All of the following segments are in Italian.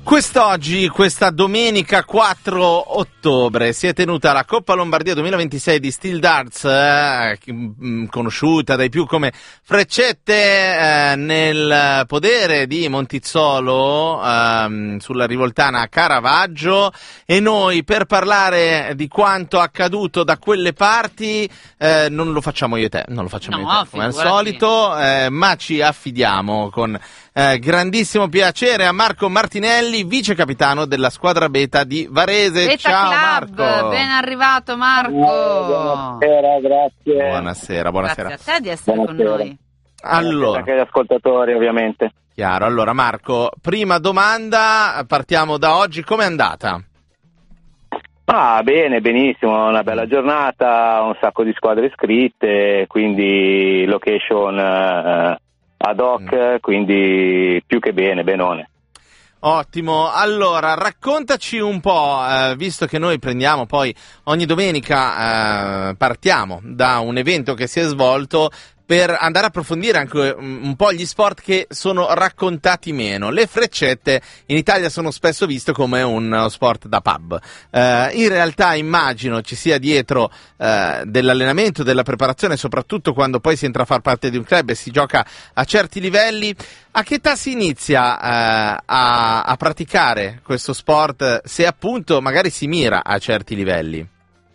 Quest'oggi, questa domenica 4 ottobre, si è tenuta la Coppa Lombardia 2026 di Steel Darts, conosciuta dai più come Freccette, nel podere di Montizzolo, sulla Rivoltana a Caravaggio, e noi per parlare di quanto accaduto da quelle parti non lo facciamo io e te, come al solito, ma ci affidiamo con grandissimo piacere a Marco Martinelli, vice capitano della squadra beta di Varese. Beta Ciao Club, Marco. ben arrivato Marco. Buonasera, grazie. Buonasera. Grazie a te di essere con noi. Allora, anche agli ascoltatori, ovviamente. chiaro. Allora Marco, prima domanda, partiamo da oggi, com'è andata? Bene, benissimo, una bella giornata, un sacco di squadre iscritte, quindi location ad hoc, quindi più che bene, benone. Ottimo, allora raccontaci un po', visto che noi prendiamo poi ogni domenica, partiamo da un evento che si è svolto per andare a approfondire anche un po' gli sport che sono raccontati meno. Le freccette in Italia sono spesso viste come uno sport da pub. In realtà immagino ci sia dietro dell'allenamento, della preparazione, soprattutto quando poi si entra a far parte di un club e si gioca a certi livelli. A che età si inizia a praticare questo sport, se appunto magari si mira a certi livelli?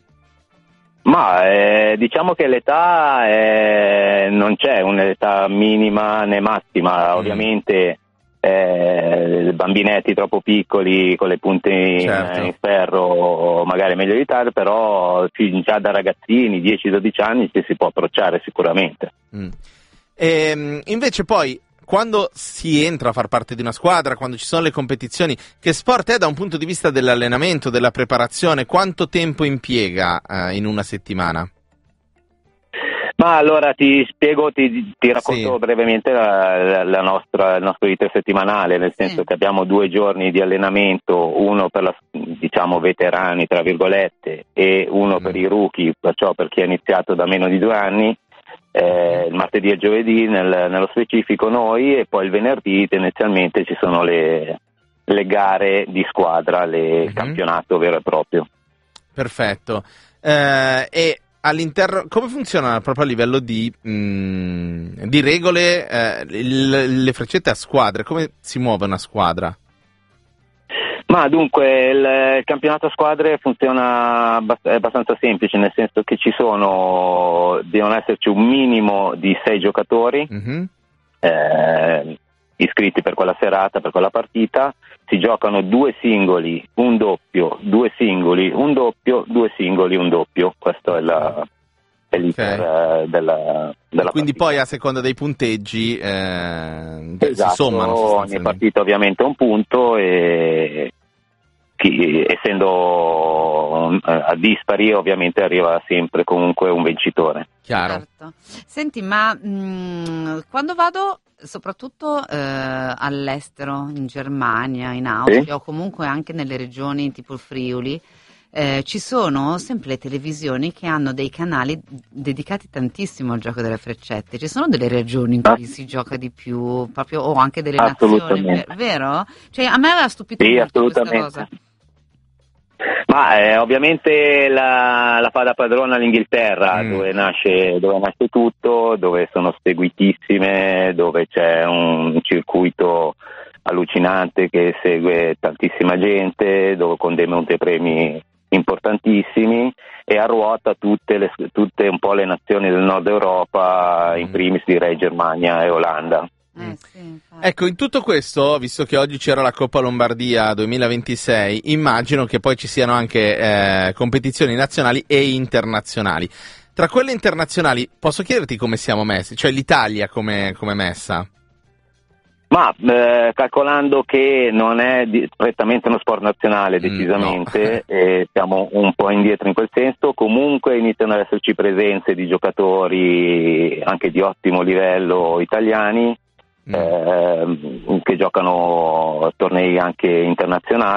Diciamo che l'età non c'è un'età minima né massima, ovviamente bambinetti troppo piccoli con le punte in ferro magari è meglio evitare, però già da ragazzini 10-12 anni ci si può approcciare sicuramente. E, invece poi quando si entra a far parte di una squadra, quando ci sono le competizioni, che sport è da un punto di vista dell'allenamento, della preparazione? Quanto tempo impiega in una settimana? Ma allora ti spiego, ti racconto brevemente il nostro iter settimanale, nel senso che abbiamo 2 giorni di allenamento, uno per veterani tra virgolette e uno per i rookie, perciò per chi ha iniziato da meno di 2 anni. Il martedì e giovedì nello specifico noi, e poi il venerdì tendenzialmente ci sono le gare di squadra, il campionato vero e proprio. Perfetto. E all'interno, come funziona proprio a livello di regole le freccette a squadre? Come si muove una squadra? Ma dunque il campionato a squadre funziona è abbastanza semplice, nel senso che devono esserci un minimo di 6 giocatori iscritti per quella serata, per quella partita. Si giocano 2 singoli, un doppio, 2 singoli, un doppio, 2 singoli, un doppio. Questo è l'iter della quindi partita. poi a seconda dei punteggi si esatto, sommano ogni partita ovviamente un punto, e essendo a dispari ovviamente arriva sempre comunque un vincitore. Chiaro. Certo. Senti, ma quando vado soprattutto all'estero, in Germania, in Austria o comunque anche nelle regioni tipo il Friuli, ci sono sempre le televisioni che hanno dei canali dedicati tantissimo al gioco delle freccette. Ci sono delle regioni in cui si gioca di più, proprio, o anche delle nazioni, vero? Cioè, a me aveva stupito molto questa cosa. Ma ovviamente la fa da padrona l'Inghilterra, dove nasce tutto, dove sono seguitissime, dove c'è un circuito allucinante che segue tantissima gente, dove con dei montepremi importantissimi, e a ruota tutte un po' le nazioni del nord Europa, in primis direi Germania e Olanda. Ecco, in tutto questo, visto che oggi c'era la Coppa Lombardia 2026, immagino che poi ci siano anche competizioni nazionali e internazionali. Tra quelle internazionali posso chiederti come siamo messi? Cioè l'Italia come messa? Ma calcolando che non è prettamente uno sport nazionale decisamente, siamo un po' indietro in quel senso, comunque iniziano ad esserci presenze di giocatori anche di ottimo livello italiani, che giocano tornei anche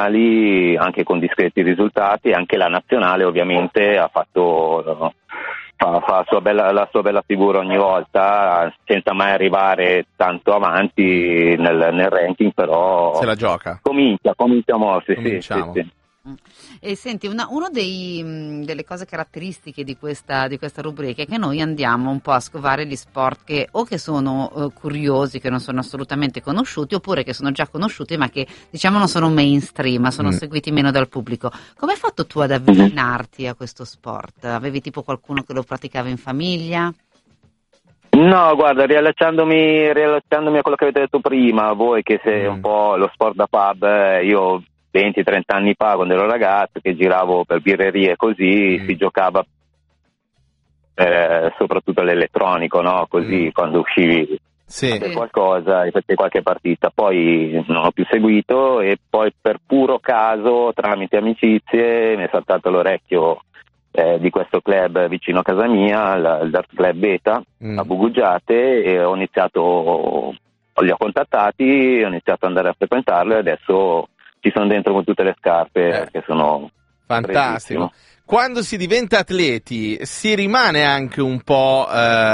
internazionali, anche con discreti risultati. Anche la nazionale ovviamente ha fatto fa la sua bella figura ogni volta, senza mai arrivare tanto avanti nel ranking, però se la gioca. Comincia a muoversi, sì. E senti, uno delle cose caratteristiche di questa rubrica è che noi andiamo un po' a scovare gli sport che sono curiosi, che non sono assolutamente conosciuti, oppure che sono già conosciuti ma che diciamo non sono mainstream, ma sono seguiti meno dal pubblico. Come hai fatto tu ad avvicinarti a questo sport? Avevi tipo qualcuno che lo praticava in famiglia? No, guarda, riallacciandomi a quello che avete detto prima, voi che sei un po' lo sport da pub, io 20-30 anni fa, quando ero ragazzo, che giravo per birrerie così, si giocava soprattutto all'elettronico, no? Così quando uscivi per qualcosa e facevi qualche partita. Poi non ho più seguito e poi per puro caso, tramite amicizie, mi è saltato l'orecchio di questo club vicino a casa mia, il Dart Club Beta, a Bugugiate, e li ho contattati, ho iniziato ad andare a frequentarlo e adesso ci sono dentro con tutte le scarpe che sono fantastico. bellissimo. Quando si diventa atleti si rimane anche un po'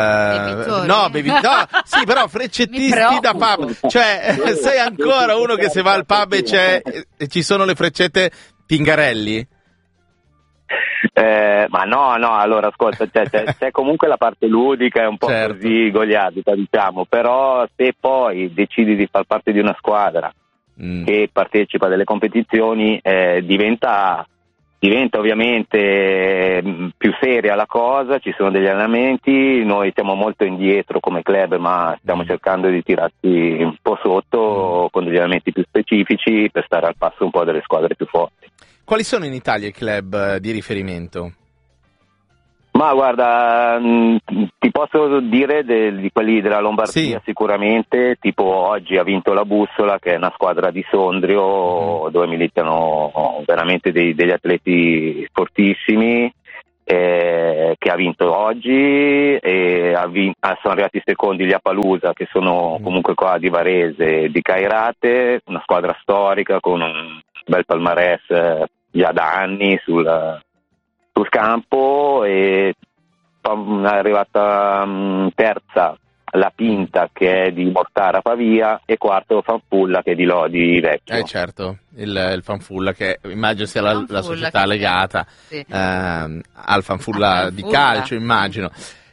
sì, però freccettisti da pub, cioè sei ancora uno che se va al pub e ci sono le freccette Pingarelli? Ma no, allora ascolta, c'è comunque la parte ludica, è un po' così goliardica, diciamo, però se poi decidi di far parte di una squadra che partecipa delle competizioni, diventa ovviamente più seria la cosa, ci sono degli allenamenti, noi siamo molto indietro come club, ma stiamo cercando di tirarci un po' sotto con degli allenamenti più specifici per stare al passo un po' delle squadre più forti. Quali sono in Italia i club di riferimento? Ma guarda, ti posso dire di quelli della Lombardia sicuramente, tipo oggi ha vinto la Bussola, che è una squadra di Sondrio dove militano veramente degli atleti fortissimi, che ha vinto oggi, e sono arrivati secondi gli Appalusa, che sono comunque qua di Varese, di Cairate, una squadra storica con un bel palmarès già da anni sul campo, e è arrivata terza la Pinta, che è di Mortara Pavia, e quarto Fanfulla, che è di Lodi Vecchio. Certo, il Fanfulla, che immagino sia la società legata al Fanfulla di calcio, immagino.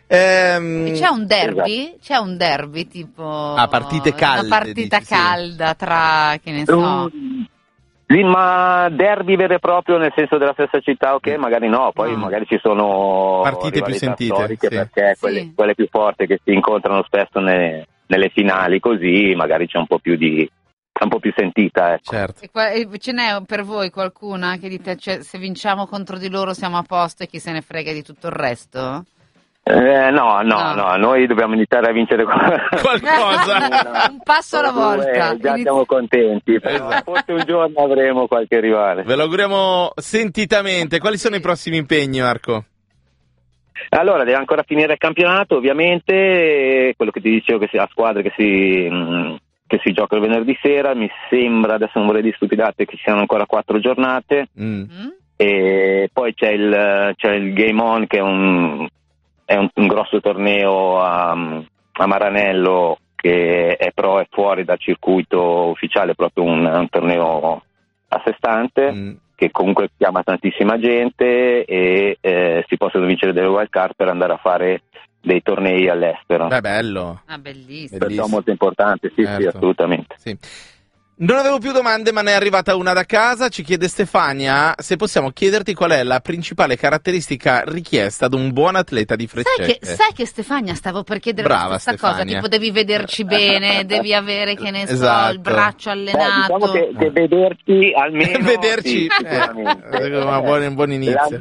E c'è un derby? C'è un derby tipo partite calde, una partita calda tra, che ne so. Sì, ma derby vero e proprio nel senso della stessa città, ok, magari no, poi magari ci sono partite più sentite, storiche, perché quelle più forti che si incontrano spesso nelle finali, così magari c'è un po' più sentita, ecco. Certo. E ce n'è per voi qualcuna che dite, cioè, se vinciamo contro di loro siamo a posto e chi se ne frega di tutto il resto? No, noi dobbiamo iniziare a vincere qualcosa. Un passo alla volta. Già siamo contenti, forse un giorno avremo qualche rivale. Ve lo auguriamo sentitamente. Quali sono i prossimi impegni, Marco? Allora, deve ancora finire il campionato, ovviamente, quello che ti dicevo, che a squadre che si gioca il venerdì sera, mi sembra, adesso non vorrei dire stupidate, che ci siano ancora 4 giornate, e poi c'è il Game On, che è un grosso torneo a Maranello, che è fuori dal circuito ufficiale, proprio un torneo a sé stante, che comunque chiama tantissima gente, e si possono vincere delle wild card per andare a fare dei tornei all'estero. Beh, bello. Bellissimo. Perciò molto importante, sì, assolutamente. Sì. Non avevo più domande, ma ne è arrivata una da casa. Ci chiede Stefania se possiamo chiederti qual è la principale caratteristica richiesta ad un buon atleta di freccette. Sai che Stefania, stavo per chiedere questa cosa, tipo devi vederci bene, devi avere, che ne so, il braccio allenato. Diciamo che vederci almeno vederci un buon inizio.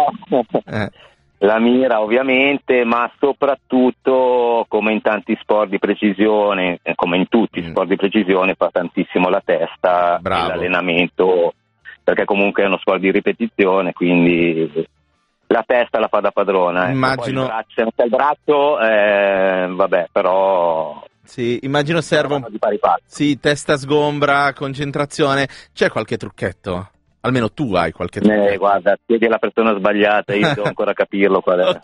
La mira ovviamente, ma soprattutto, come in tanti sport di precisione, come in tutti i sport di precisione, fa tantissimo la testa e l'allenamento, perché comunque è uno sport di ripetizione, quindi la testa la fa da padrona. Immagino. Se non c'è il braccio, vabbè, però... Sì, immagino serva di pari pari. Sì, testa sgombra, concentrazione. C'è qualche trucchetto Almeno tu hai qualche trucchetto. Guarda, chiedi alla persona sbagliata, io devo ancora capirlo qual è.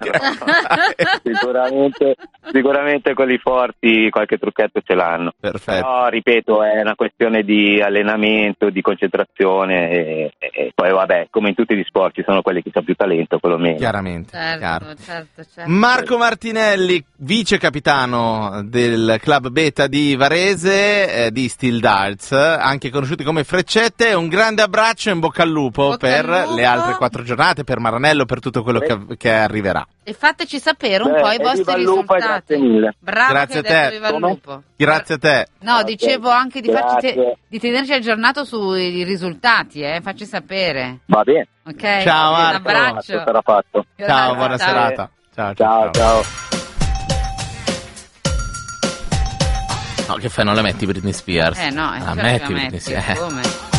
Okay. Sicuramente quelli forti qualche trucchetto ce l'hanno. Perfetto. Però, ripeto, è una questione di allenamento, di concentrazione e poi vabbè, come in tutti gli sport ci sono quelli che hanno più talento, quello meno. Chiaramente. Certo. Marco Martinelli, vice capitano del Club Beta di Varese, di Steel Darts, anche conosciuti come Freccette. Un grande abbraccio e in bocca al lupo per le altre 4 giornate, per Maranello, per tutto quello che arriverà. E fateci sapere un po' i vostri risultati. Grazie mille. Bravo, grazie a te. Viva il lupo. Grazie a te. No, Grazie. dicevo anche di Grazie. tenerci aggiornato sui risultati, facci sapere. Va bene. Ok? Ciao, Un Marco. abbraccio. Sarà fatto. Ciao, buona Ciao. serata. Ciao. Ciao. No, che fai, non la metti Britney Spears? No, la certo metti la Britney metti, Spears. come?